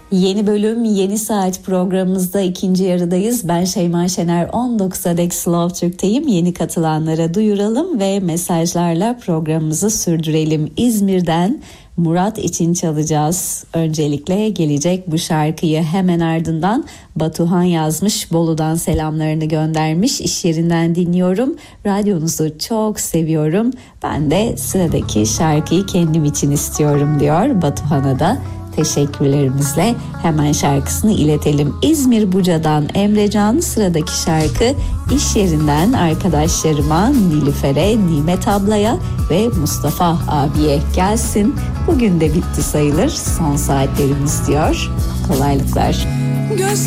Yeni bölüm, yeni saat programımızda ikinci yarıdayız. Ben Şeyma Şener, 19'a dek Slow Türk'teyim. Yeni katılanlara duyuralım ve mesajlarla programımızı sürdürelim. İzmir'den Murat için çalacağız. Öncelikle gelecek bu şarkıyı, hemen ardından Batuhan yazmış, Bolu'dan selamlarını göndermiş. İş yerinden dinliyorum, radyonuzu çok seviyorum. Ben de sıradaki şarkıyı kendim için istiyorum diyor. Batuhan'a da teşekkürlerimizle hemen şarkısını iletelim. İzmir Buca'dan Emrecan, sıradaki şarkı iş yerinden arkadaşlarıma, Nilüfer'e, Nimet ablaya ve Mustafa abiye gelsin. Bugün de bitti sayılır, son saatlerimiz diyor. Kolaylıklar.